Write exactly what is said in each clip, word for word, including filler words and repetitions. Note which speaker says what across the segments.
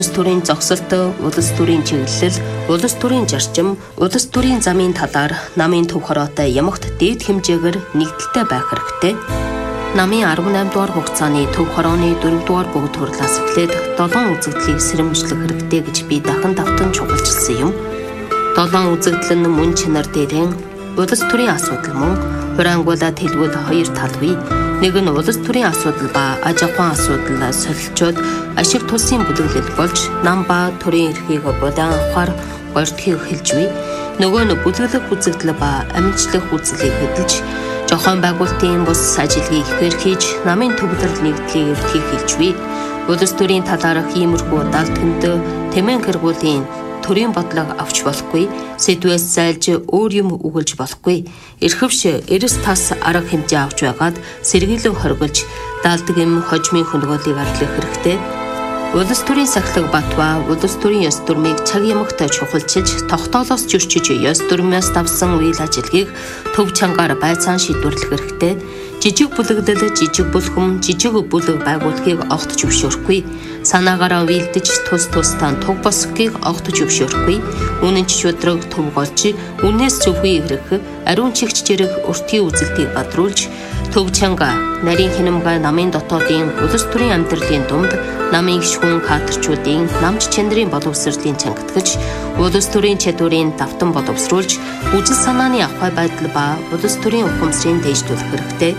Speaker 1: Улс төрийн зогсолт, улс төрийн чиглэл, улс төрийн зарчим, улс төрийн замын талаар намын төв хороотой ямагт дээд хэмжээгээр нэгдэлтэй байх хэрэгтэй. Намын арван найм дугаар хугацааны төв хорооны дөрөв дугаар бүгд хурлаас эхлээд долоон үзэгдлийг сэрэмжлэх хэрэгтэй гэж би дахин давтан чухалчилсан юм. Долоон үзэгдэл нь мөн чанар дээрэн улс төрийн асуудал мөн хураангуулаад хэлбэл хоёр тал бий. Нэг нь улс төрийн асуудал ба аж ахуйн асуудал солилцоод ашиг тусын бүлэглэл болж нам ба төрийн эрхийг болон авахар гордхийг хэлж бий. Нөгөө нь бүлэглэх үзэгдэл ба амжилтлах үзлийг хөдөлж зохион байгуулалтын бус ажиглыг ихээр хийж намын төвлөрөл нэгдлийг эртгийг хэлж бий. Улс төрийн талаарх иймэрхүү далдганд тэмээн хэрэгүүлийн төрийн бодлого авч болохгүй, сэдвээс зайлж өөр юм өгүүлж болохгүй. Эрхэвш эрс тас арга хэмжээ авч байгаад сэргийлэн хоригож даалдаг юм хожмын хөнгөлөлийг арлах хэрэгтэй. Улс төрийн сахилга бат ба улс төрийн ёс дүрмийг цаг ямагт чухалчилж тогтоолоос зөрчиж ёс дүрмээс давсан үйл ажиллагийг төв чангаар байцаан шийдвэрлэх хэрэгтэй. Жижиг бүлэгдэл, жижиг бүлхэм, жижиг бүлэг байгууллагыг огт зөвшөөрөхгүй. Санаагаараа вилдэж тус тусдаа туг босхийг огт зөвшөөрөхгүй. Үнэн ч шудраг төв голж, үнээс зөвхөн ирэх, ариун чигч жирэх өртгийн үзэлтийг бадруулж, төв чанга нарийн хинэмгай намын дотоодын улс төрийн амьдралын дунд намын гишүүн кадрчуудын намч чанарын боловсролын чангатгаж, улс төрийн чадварыг давтан боловсруулж, үжил санааны ахуй байдал ба улс төрийн ухамсарыг дэвшүүлэх хэрэгтэй.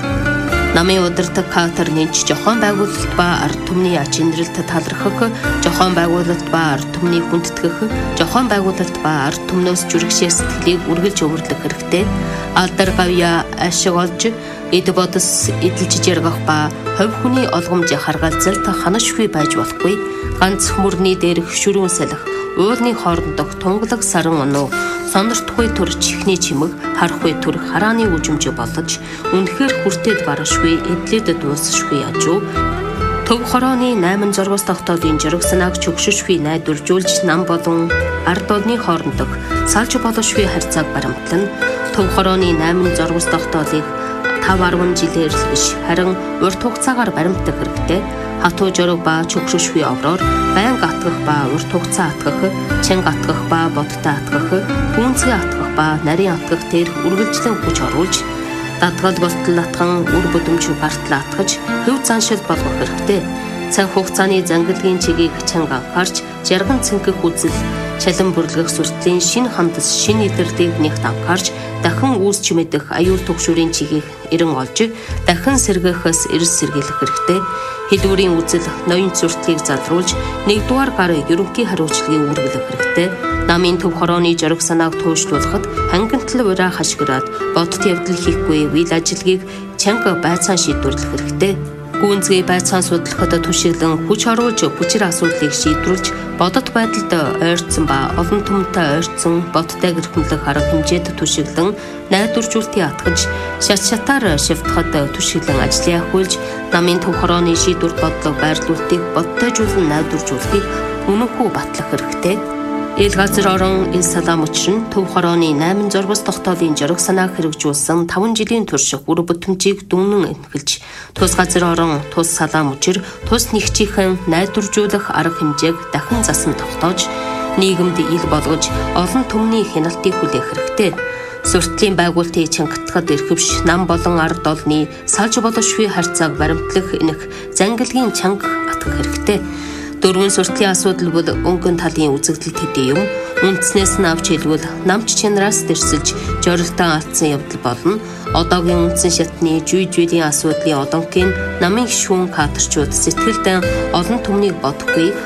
Speaker 1: Намын удирдаг кадр нэмж зохион байгуулалт ба ард түмний ач инрэлт талархах, зохион байгуулалт ба ард түмний хүндэтгэх, зохион байгуулалт ба ард түмнөөс жүргшээ сэтгэлийг үргэлж өвөрлөх хэрэгтэй. Алдар гавья ашиг олж, эд бодос эдэлж жаргах ба хувь хүний олгомж харгалзалт ханашгүй байж болохгүй. Ганц мөрний дээрх шүрүүн салхи, уулны хоорондох тунгалаг саран оноо, сонортгүй төр чихний чимэг, харахгүй төр харааны үжимж болж, үнэхээр хүртээд барашгүй, эдлээд дуусшгүй яжуу. Төв хорооны найман зургаас тогтоолын жирэг санааг чөгшөшгүй найдваржуулж нам болон ард олны хоорондох салж болошгүй харьцааг баримтлан, төв хорооны найман зургаас тогтоолыг тав арван жилээр л биш, харин урт хугацаагаар баримтдаг хэрэгтэй. Хатуу жураг ба чөгшөшгүй овроор байнга атгах ба урт хугацаа атгах, чанга атгах ба бодтой атгах, гүнзгий атгах ба нарийн атгах дээр үргэлжлэн хүч оруулж, дадгал болтол атхан үр бүдэмж бартал атгаж, хөв заншил болгох хэрэгтэй. Цаг хугацааны зангилгийн чигийг чанга анхаарч, жарган цэнгэх үзэл, чалан бүрлгэх сүртлийн шинэ хандас, шинэ илэрлийг нэгт анхаарч, дахин үүсч мэдэх аюул түгшүүрийн чигийг эрен олж, дахин сэргээхээс эрс сэргийлэх хэрэгтэй. Хэлбэрийн үзэл, ноён сүртлийг залруулж, нэгдүгээр гар ерөнхий хариуцлагыг үргэлжлэх хэрэгтэй. Намын төв хорооны жориг санааг туйшлуулахад хангалттай ураа хашгираад бодит явдал хийхгүй үйл ажиллагийг чанга байцаан шийдвэрлэх хэрэгтэй. Гүнзгий байцаан судлахад түшиглэн хүч оруулж хүчээр асуудлыг шийдвэрлэж, бодит байдалд ойрцсон ба олон түмэнтэй ойрцсон бодиттой гэрхэмлэх арга хэмжээд түшиглэн найдваржуултыг атгаж, шат шатаар шивтахад түшиглэн ажлын ахиулж, намын төв хорооны шийдвэр бодлого байрлуулалтыг бодтойжуулан найдваржуулахыг үнэнхүү батлах хэрэгтэй. Ил газар орон ил салаам учран төв хорооны найман зургаас тогтоолын жориг санааг хэрэгжүүлсэн таван жилийн турших үр бүтэмжийг дүнэн эмхэлж, тус газар орон тус салаам учир тус нэгчийнхэн найдваржуулах арга хэмжээг дахин засан тогтоож, нийгэмд ил болгож олон түмний хяналтыг хүлээх хэрэгтэй. Сүртлийн байгуулалтыг чангатахад эрхэвш нам болон ард олны салж болошгүй харьцааг баримтлах энэх зангилгийн чанга атгах хэрэгтэй. Дөрвөн сүртлийн асуудал бол өнгөн талын үзэгдэл төдий юм. Үндснээс нь авч хэлбэл намч чанараас дэрсэлж жорилтоо алдсан явдал болно. Одоогийн үндсэн шатны жүй жүйлийн асуудлын одонгийн намын гишүүн кадрчууд сэтгэлдэн олон түмнийг бодохгүй,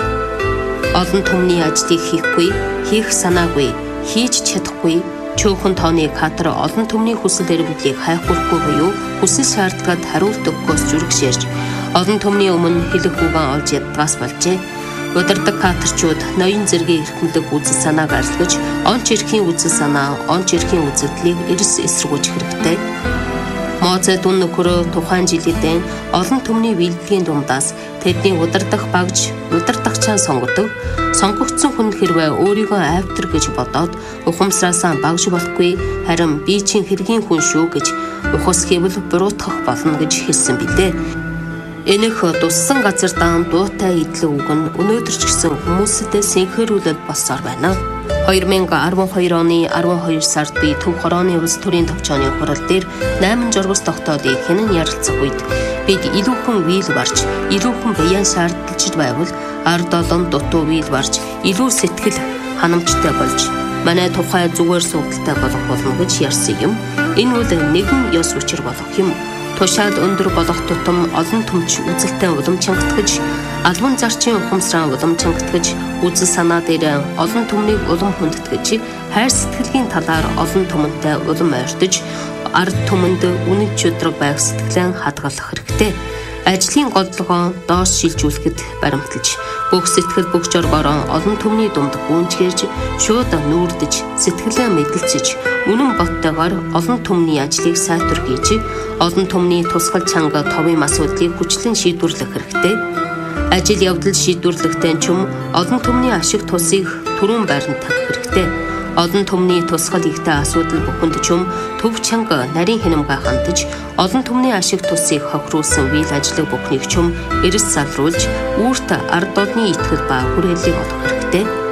Speaker 1: олон түмний ажлыг хийхгүй, хийх санаагүй, хийж чадахгүй, чөөхөн тооны кадр олон түмний хүсэл эрмэлзлийг хайхурахгүй буюу хүсэл шаардлагад хариулт өгөхөөс зүрхшээрж, олон түмний өмнө хэлэх үгэн олж ядгаас болжээ. Удирдаг кадрчууд ноён зэргийн эрхмэлэг үзэл санааг арилгаж, онч эрхийн үзэл санаа, онч эрхийн үзэгдлийг эрс эсэргүүцэх хэрэгтэй. Моцэ дүн нөхөрөө тухайн жилийн олон түмний бэлтгэлийн дундаас тэдний удирдах багж, удирдахчаа сонгодог. Сонгогдсон хүн хэрвээ өөрийгөө айвтар гэж бодоод ухамсараасаа багж болохгүй, харин би чинь хэргийн хүн шүү гэж ухас хэвэл буруутгах болно гэж хэлсэн билээ. Энэх туссан газар даан дуутай идэл үг нь өнөөдөр ч гэсэн хүмүүсэд сэнхэрүүлэл болсоор байна. two thousand twelve оны twelve сард би Төв хорооны улс төрийн товчооны хурал дээр найман жургас тогтоодыг хянан ярилцах үед бид илүү хүн вийл барж, илүү хүн баян шаардлагч байвал ард олон дутуу вийл барж, илүү сэтгэл ханамжтай болж манай тухай зүгээр суугдaltaй болох болно гэж ярьсан юм. Энэ үл нэгэн ёс учир болох юм. Тушаал өндөр болох тутам олон төмч үзэлтэй улам чангатгаж, албан зарчийн ухамсараа улам чангатгаж, үзэл санаа дээр олон түмнийг улам хүндэтгэж, хайр сэтгэлийн талаар олон түмэнтэй улам ойртож, ард түмэнд үнэт чөдрөг байх сэтгэлэн хадгалах хэрэгтэй. Ажлын голлогоо доош шилжүүлэхэд баримталж, бүх сэтгэл бүх жоргороо олон түмний дунд гүнжгэрж, шууд нүүрдэж, сэтгэлээ мэдлцэж, үнэн боттойгоор олон түмний ажлыг сайтар хийж, олон түмний тусгал чанга товын асуудлыг хүчлэн шийдвэрлэх хэрэгтэй. Ажил явдал шийдвэрлэхдээ ч юм олон түмний ашиг тусыг түрүүн байранд тавих хэрэгтэй. Олон түмний тусгал ихтэй асуудал бүхэнд ч юм төв чанга нарийн хянамгай хандаж, олон түмний ашиг тусыг хохируулсан үйл ажиллагаа бүхнийг ч юм эрс залруулж, үүрт ард олны итгэл ба хүрээллийг олох хэрэгтэй.